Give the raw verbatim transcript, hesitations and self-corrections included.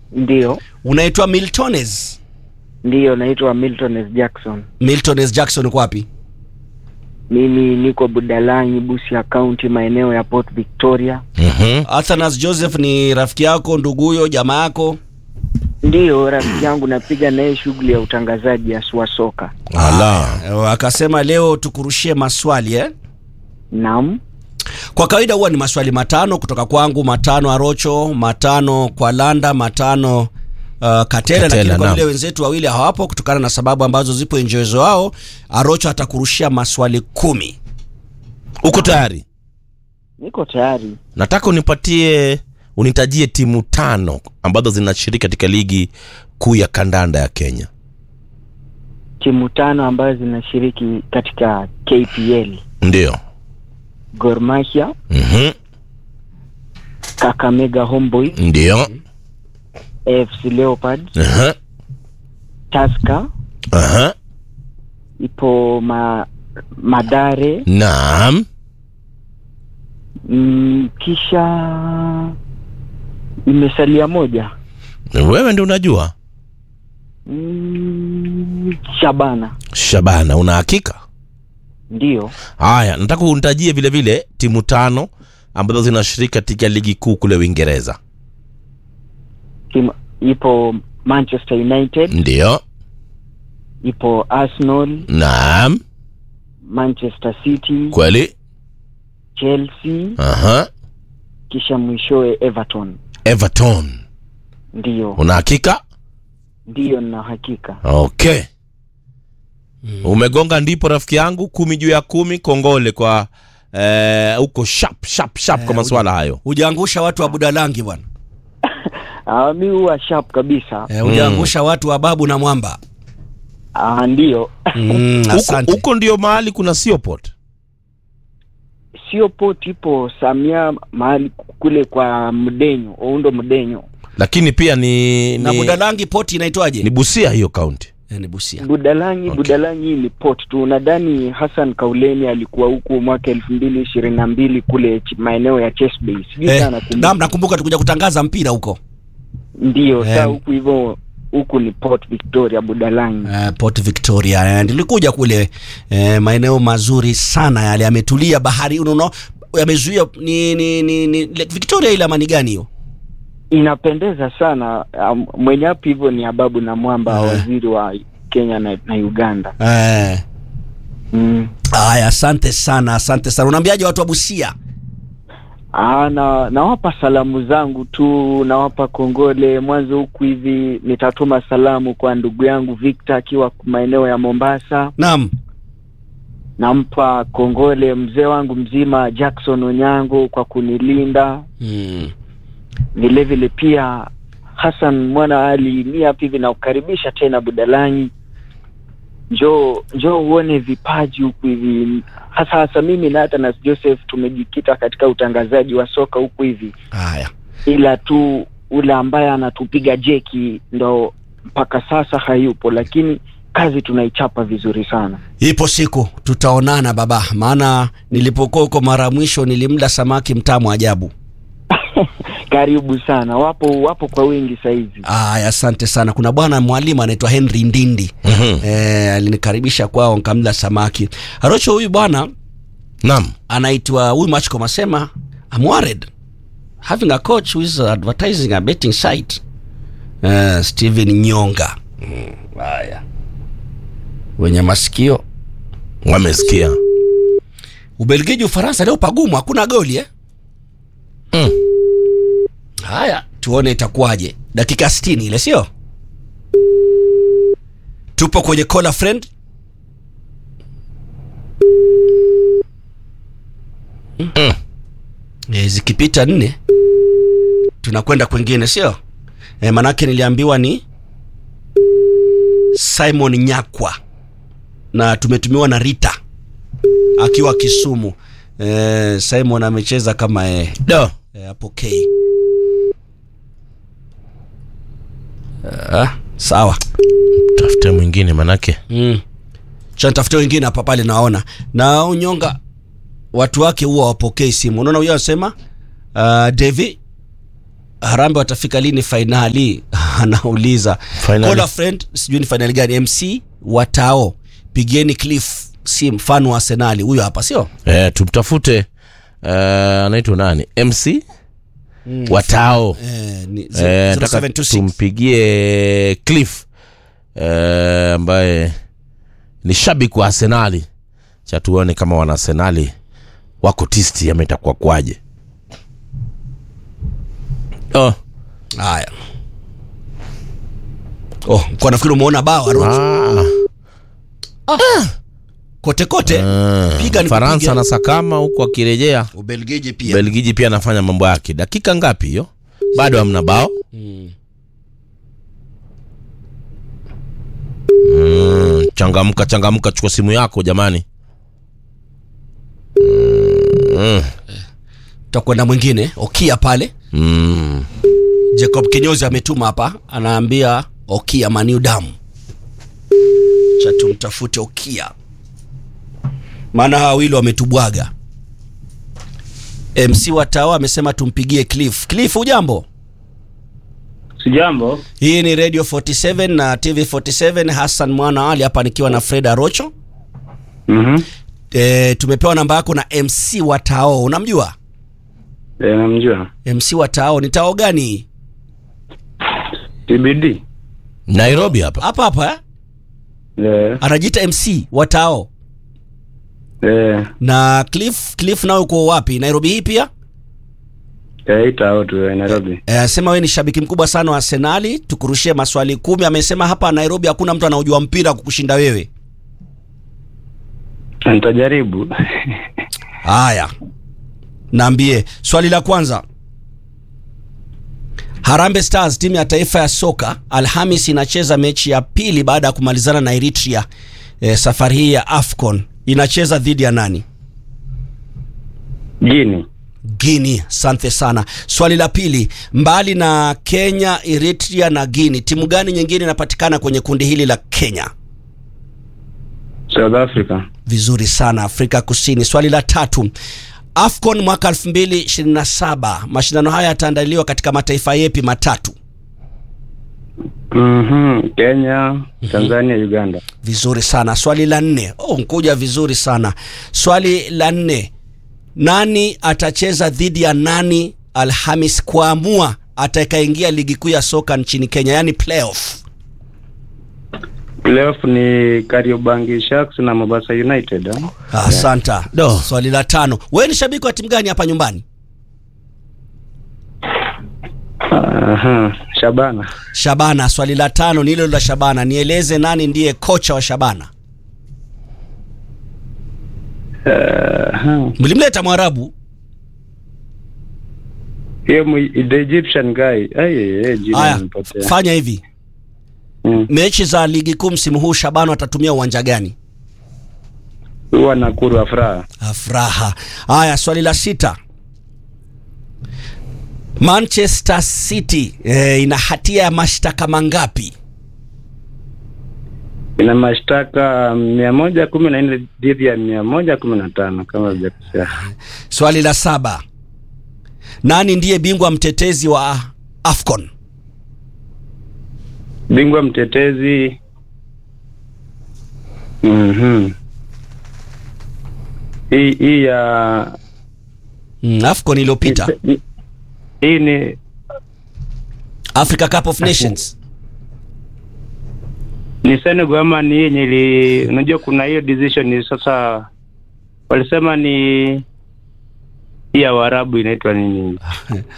Ndio. Unaitwa Miltones? Ndio, naitwa Miltones Jackson. Miltones Jackson uko wapi? Mimi niko Budalangi, Busia County, maeneo ya Port Victoria. Mhm. Athanas Joseph ni rafiki yako, nduguyo, jamaa yako? Ndio, rafiki yangu, napiga naye shughuli ya utangazaji ya Swa Soka. Ala. Akasema leo tukurushie maswali eh? Naam. Kwa kawaida huwa ni maswali matano kutoka kwangu, matano Arocho, matano kwa Landa, matano uh, Katela, Katela, lakini kwa naam. vile wenzetu wawili hawapo kutokana na sababu ambazo zipo nje uwezo wao, Arocho atakurushia maswali kumi. Uko tayari? Niko tayari. Nataka unipatie unitajie timu tano ambazo zinashiriki katika ligi kuu ya kandanda ya Kenya. Timu tano ambazo zinashiriki katika K P L. Ndio. Gor Mahia, Mhm. Kakamega Homeboyz, Ndio. A F C Leopards, Aha. Tusker, Aha. ipo ma, Madare, Naam. mm, kisha imesalia moja. Wewe ndio unajua. Mm, Shabana. Shabana, una hakika? Ndio. Haya, nataka unitajie vile vile timu tano ambazo zinashiriki katika ligi kuu kule Uingereza. Timu, ipo Manchester United, Ndio. ipo Arsenal, Naam. Manchester City, Kweli? Chelsea, Aha. kisha mwishowe Everton. Everton. Ndio. Una hakika? Ndio, na hakika. Okay. Mm. Umegonga ndipo rafiki yangu, kumi juu ya kumi. Kongole kwa eh, uko sharp sharp sharp Eh, kwa maswala hayo. Hujaangusha watu wa Budalangi bwana. Ah, mimi huwa sharp kabisa. Eh, hujaangusha mm. watu wa Babu na Mwamba. Ah, ndio. Mm, Uko, asante. uko ndio mahali kuna Sioport. Sio poti, ipo Samia mahali kule kwa Mdenyo, Oundo Mdenyo. Lakini pia ni Na ni, Budalangi poti inaitwaje? ni Busia hiyo county. Eh, ni Busia. Budalangi, Okay. Budalangi ni port tu. Nadhani Hassan Kauleni alikuwa huku mwaka elfu mbili ishirini na mbili kule ch- maeneo ya Chase Bay. Sijui Eh, sana kumbuka. naam, nakumbuka tukuja kutangaza mpira huko. Ndio, Eh. saa huku hivyo huku ni Port Victoria, Budalangi. Uh, Port Victoria. Nilikuja kule eh, maeneo mazuri sana yale, yametulia, bahari unaona yamezuia ni ni ni, ni Lake Victoria ile amani gani hiyo? Inapendeza sana. Um, mwenye hapo hivyo ni Ababu na Mwamba, Eh. waziri wa Kenya na, na Uganda. Eh. Mm. Aya, asante sana, asante sana. Unaambiaje watu wa Busia? Ah, na nawapa salamu zangu tu, nawapa kongole. Mwanzo huku hivi nitatuma salamu kwa ndugu yangu Victor akiwa maeneo ya Mombasa. Naam. Nampa kongole mzee wangu mzima Jackson Onyango kwa kunilinda. Mm. Vile vile pia Hassan Mwana Ali, mimi hapa hivi nakukaribisha tena Budalangi. Njoo njoo uone vipaji huku hivi. Hasa hasa mimi na hata na Joseph tumejikita katika utangazaji wa soka huku hivi. Haya. Ila tu ule ambaye anatupiga jeki ndo mpaka sasa hayupo, lakini kazi tunaichapa vizuri sana. Ipo siku tutaonana baba, maana nilipokuwa huko mara mwisho nilimla samaki mtamu ajabu. Karibu sana. Wapo wapo kwa wingi sasa hivi. Aya, asante sana. Kuna bwana mwalimu anaitwa Henry Ndindi. Mhm. Eh, alinikaribisha kwao nikamla samaki. Arocho, huyu bwana Naam. anaitwa huyu Machko Masema, I'm worried having a coach who is advertising a betting site. Uh, Steven Nyonga. Haya. Mm, wenye masikio Wamesikia. Ubelgiji Ufaransa leo pagumu, hakuna goli eh? Mm. Haya, tuone itakuwaje. Dakika sitini ile, sio? Tupo kwenye call a friend. Mm. E, zikipita nne tunakwenda kwingine, sio? E, manake niliambiwa ni Simon Nyakwa na tumetumiwa na Rita akiwa Kisumu. E, Simon amecheza kama eh Do. hapo e, K. Ah, sawa. Tafute mwingine manake. Mm. Cha tafute wengine hapa pale naona. Na Unyonga watu wake huwa wapokei simu. Unaona huyo anasema uh, Devi Harambe watafika lini finali? anauliza Finally. call a friend, sijui ni finali gani. M C Watao, pigieni Cliff, si mfano wa Arsenal. Huyo hapa sio? Eh, tumtafute uh, anaitwa nani? M C mm, Watao. Eh, ni Eh, nataka tumpigie Cliff eh, ambaye ni shabiki wa Arsenal. Cha tuone kama wana Arsenal wako tisti ama itakuwa kwaje. Oh, haya. Oh, kwa nafikiri umeona bao Arocho. ah. Ah. Kote kote. Ah. Piga ni Faransa kupiga. na sakama huko akirejea. Ubelgiji pia. Belgiji pia anafanya mambo yake. Dakika ngapi hiyo? Bado hamna bao. Mm. Mm, changamka changamka, chukua simu yako jamani. Mm. Tutakwenda mwingine, Okia pale. Mm. Jacob Kinyozi ametuma hapa, anaambia Okia Maniu damu. Cha tumtafute Okia. Maana hawa wawili wametubwaga. M C Watao amesema tumpigie Cliff. Cliff, hujambo? Sijambo. Hii ni Radio forty-seven na T V forty-seven. Hassan Mwana Ali hapa nikiwa na Fred Arocho. Mhm. E, tumepewa namba yako na M C Watao. Unamjua? Eh, namjua. M C Watao ni tao gani? T B D. Nairobi hapa. Hapa hapa eh? Eh. Anajiita M C Watao. Eh. Na Cliff, Cliff nao uko wapi? Nairobi hii pia? Eh, itao tu eh, Nairobi. Eh, sema wewe ni shabiki mkubwa sana wa Arsenal, tukurushie maswali kumi. Amesema hapa Nairobi hakuna mtu anaojua mpira kukushinda wewe. Nitajaribu. Haya. Naambie swali la kwanza. Harambee Stars, timu ya taifa ya soka, Alhamis inacheza mechi ya pili baada ya kumalizana na Eritrea. E, safari hii ya AFCON inacheza dhidi ya nani? Gini. Guinea. Asante sana. Swali la pili, mbali na Kenya, Eritrea na Guinea, timu gani nyingine inapatikana kwenye kundi hili la Kenya? South Africa. Vizuri sana, Afrika Kusini. Swali la tatu, AFCON mwaka elfu mbili ishirini na saba, mashindano haya yataandaliwa katika mataifa yepi matatu? Mhm. Kenya, Tanzania, Uganda. Vizuri sana. Swali la nne, oh nkuja vizuri sana. Swali la nne, nani atacheza dhidi ya nani Alhamis kuamua atakaingia ligi kuu ya soka nchini Kenya, yani playoff? Playoff ni Kariobangi Sharks na Mombasa United. Eh? Asante. Do. Swali la tano, wewe ni shabiki wa timu gani hapa nyumbani? Aha, Shabana. Shabana. Swali la tano ni hilo la Shabana. Nieleze nani ndiye kocha wa Shabana? Aha. Mlimleta Mwarabu. Hiyo the Egyptian guy. Ai eh, jina Haya, nimepotea. fanya hivi. Mm. Mechi za ligi kuu msimu huu Shabana watatumia uwanja gani? Huwa Nakuru Afraha. Afraha. Haya, swali la sita. Manchester City eh, ina hatia ya mashtaka mangapi? Ina mashtaka mia moja kumi na nne dhidi ya mia moja kumi na tano kama sijakosea. Swali la saba. Nani ndiye bingwa mtetezi wa AFCON? Bingwa mtetezi. Mhm. Hii hii ya Mm, AFCON iliyopita. hii ni Africa Cup of Nations. ni Senegal ama ni yenye ili, unajua kuna hiyo decision ni sasa walisema ni hii ya Waarabu inaitwa nini?